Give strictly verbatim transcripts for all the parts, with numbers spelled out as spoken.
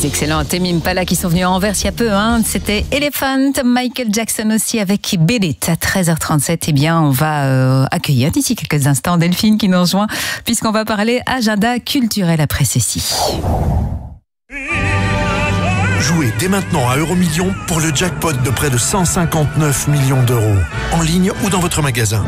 Les excellents Tame Impala qui sont venus à Anvers il y a peu, hein. C'était Elephant, Michael Jackson aussi avec Beat It à treize heures trente-sept. Eh bien, on va euh, accueillir d'ici quelques instants Delphine qui nous rejoint puisqu'on va parler agenda culturel après ceci. Jouez dès maintenant à Euromillions pour le jackpot de près de cent cinquante-neuf millions d'euros, en ligne ou dans votre magasin.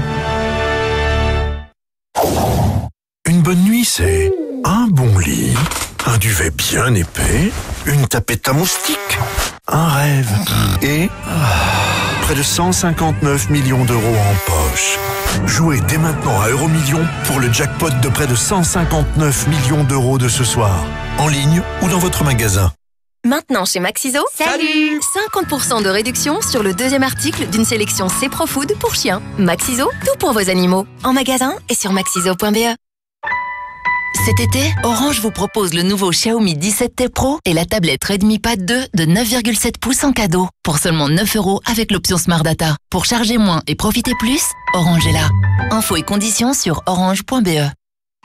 Une bonne nuit, c'est un bon lit, un duvet bien épais, une tapette à moustiques, un rêve et près de cent cinquante-neuf millions d'euros en poche. Jouez dès maintenant à Euromillions pour le jackpot de près de cent cinquante-neuf millions d'euros de ce soir, en ligne ou dans votre magasin. Maintenant chez Maxiso, salut cinquante pour cent de réduction sur le deuxième article d'une sélection C Pro Food pour chiens. Maxiso, tout pour vos animaux. En magasin et sur maxiso point b e. Cet été, Orange vous propose le nouveau Xiaomi dix-sept T Pro et la tablette Redmi Pad deux de neuf virgule sept pouces en cadeau. Pour seulement neuf euros avec l'option Smart Data. Pour charger moins et profiter plus, Orange est là. Infos et conditions sur orange point b e.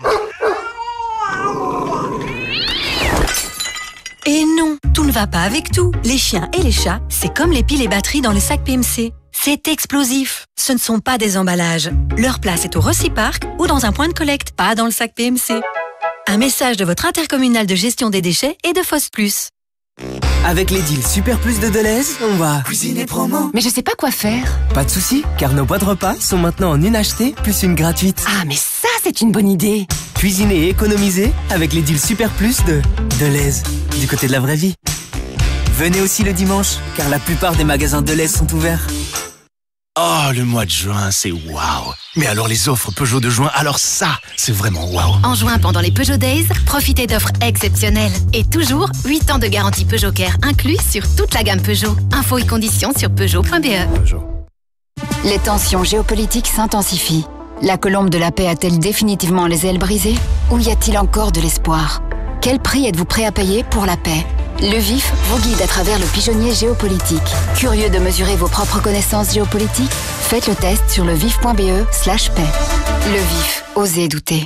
Et non, tout ne va pas avec tout. Les chiens et les chats, c'est comme les piles et batteries dans le sac P M C. C'est explosif. Ce ne sont pas des emballages. Leur place est au Reciparc ou dans un point de collecte, pas dans le sac P M C. Un message de votre intercommunal de gestion des déchets et de Foss Plus. Avec les deals Super Plus de Deleuze, on va cuisiner promo. Mais je sais pas quoi faire. Pas de soucis, car nos boîtes repas sont maintenant en une achetée plus une gratuite. Ah, mais ça, c'est une bonne idée. Cuisiner et économiser avec les deals Super Plus de Deleuze, du côté de la vraie vie. Venez aussi le dimanche, car la plupart des magasins Deleuze sont ouverts. Oh, le mois de juin, c'est waouh. Mais alors les offres Peugeot de juin, alors ça, c'est vraiment waouh. En juin, pendant les Peugeot Days, profitez d'offres exceptionnelles. Et toujours, huit ans de garantie Peugeot Care inclus sur toute la gamme Peugeot. Infos et conditions sur peugeot point b e. Peugeot. Les tensions géopolitiques s'intensifient. La colombe de la paix a-t-elle définitivement les ailes brisées? Ou y a-t-il encore de l'espoir? Quel prix êtes-vous prêt à payer pour la paix? Le Vif vous guide à travers le pigeonnier géopolitique. Curieux de mesurer vos propres connaissances géopolitiques? Faites le test sur le vif point b e slash paix. Le Vif, osez douter.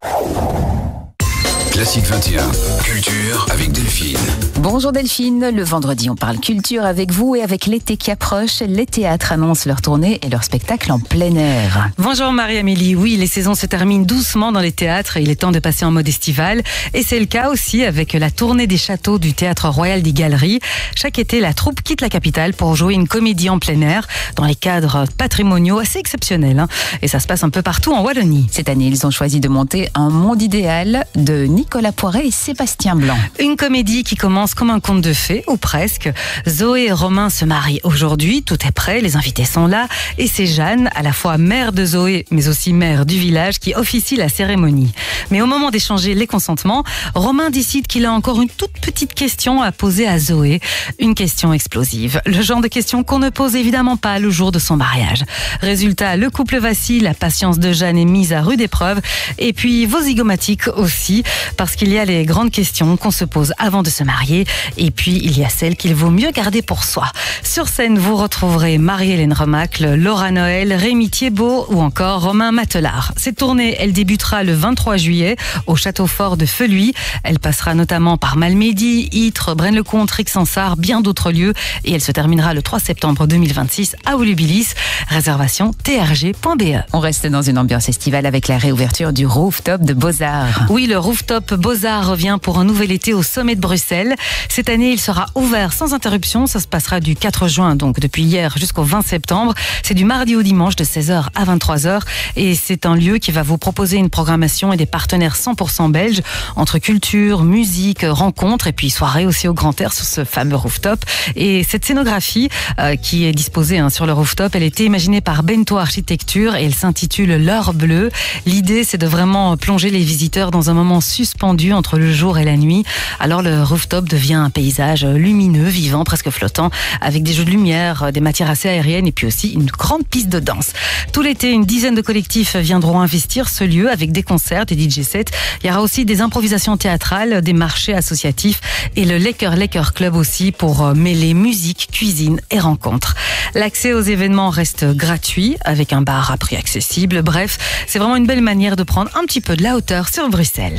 Classique vingt et un, culture avec Delphine. Bonjour Delphine, le vendredi on parle culture avec vous et avec l'été qui approche, les théâtres annoncent leur tournée et leur spectacle en plein air. Bonjour Marie-Amélie, oui les saisons se terminent doucement dans les théâtres et il est temps de passer en mode estival et c'est le cas aussi avec la tournée des châteaux du Théâtre Royal des Galeries. Chaque été la troupe quitte la capitale pour jouer une comédie en plein air dans les cadres patrimoniaux assez exceptionnels hein. Et ça se passe un peu partout en Wallonie. Cette année ils ont choisi de monter un monde idéal de Nicolas Poiret et Sébastien Blanc. Une comédie qui commence comme un conte de fées, ou presque. Zoé et Romain se marient aujourd'hui, tout est prêt, les invités sont là, et c'est Jeanne, à la fois mère de Zoé, mais aussi mère du village, qui officie la cérémonie. Mais au moment d'échanger les consentements, Romain décide qu'il a encore une toute petite question à poser à Zoé. Une question explosive. Le genre de question qu'on ne pose évidemment pas le jour de son mariage. Résultat, le couple vacille, la patience de Jeanne est mise à rude épreuve, et puis vos zygomatiques aussi, parce qu'il y a les grandes questions qu'on se pose avant de se marier et puis il y a celles qu'il vaut mieux garder pour soi. Sur scène, vous retrouverez Marie-Hélène Remacle, Laura Noël, Rémi Thiebaud ou encore Romain Matelard. Cette tournée, elle débutera le vingt-trois juillet au Château Fort de Feluy. Elle passera notamment par Malmedy, Ytre, Braine-le-Comte, Rixensart, bien d'autres lieux et elle se terminera le trois septembre deux mille vingt-six à Volubilis. Réservation t r g point b e. On reste dans une ambiance estivale avec la réouverture du Rooftop de Beaux-Arts. Oui, le Rooftop Beaux-Arts revient pour un nouvel été au sommet de Bruxelles. Cette année, il sera ouvert sans interruption. Ça se passera du quatre juin, donc depuis hier jusqu'au vingt septembre. C'est du mardi au dimanche de seize heures à vingt-trois heures. Et c'est un lieu qui va vous proposer une programmation et des partenaires cent pour cent belges entre culture, musique, rencontres et puis soirée aussi au grand air sur ce fameux rooftop. Et cette scénographie euh, qui est disposée hein, sur le rooftop, elle a été imaginée par Bento Architecture et elle s'intitule L'heure bleue. L'idée, c'est de vraiment plonger les visiteurs dans un moment suspendu entre le jour et la nuit. Alors le rooftop devient un paysage lumineux, vivant, presque flottant, avec des jeux de lumière, des matières assez aériennes et puis aussi une grande piste de danse. Tout l'été, une dizaine de collectifs viendront investir ce lieu avec des concerts, des D J sets. Il y aura aussi des improvisations théâtrales, des marchés associatifs et le Laker Laker Club aussi pour mêler musique, cuisine et rencontres. L'accès aux événements reste gratuit avec un bar à prix accessible. Bref, c'est vraiment une belle manière de prendre un petit peu de la hauteur sur Bruxelles. Et pour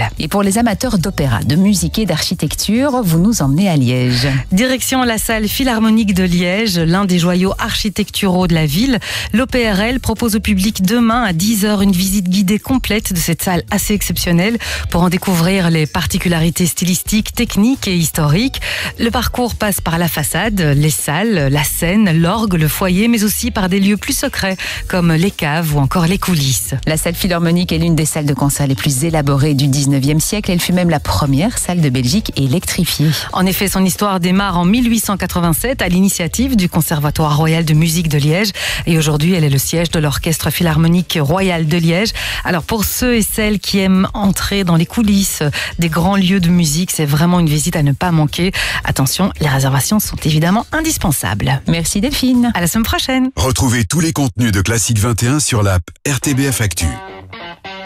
pour les amateurs d'opéra, de musique et d'architecture, vous nous emmenez à Liège. Direction la salle Philharmonique de Liège, l'un des joyaux architecturaux de la ville. L'O P R L propose au public demain à dix heures une visite guidée complète de cette salle assez exceptionnelle pour en découvrir les particularités stylistiques, techniques et historiques. Le parcours passe par la façade, les salles, la scène, l'orgue, le foyer, mais aussi par des lieux plus secrets comme les caves ou encore les coulisses. La salle Philharmonique est l'une des salles de concert les plus élaborées du dix-neuvième siècle. Elle fut même la première salle de Belgique électrifiée. En effet, son histoire démarre en mille huit cent quatre-vingt-sept à l'initiative du Conservatoire royal de musique de Liège. Et aujourd'hui, elle est le siège de l'Orchestre Philharmonique royal de Liège. Alors pour ceux et celles qui aiment entrer dans les coulisses des grands lieux de musique, c'est vraiment une visite à ne pas manquer. Attention, les réservations sont évidemment indispensables. Merci Delphine. À la semaine prochaine. Retrouvez tous les contenus de Classique vingt et un sur l'app R T B F Actu.